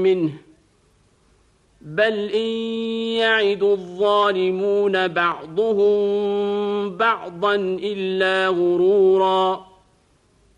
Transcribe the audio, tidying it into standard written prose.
منه بل إن يعد الظالمون بعضهم بعضا إلا غرورا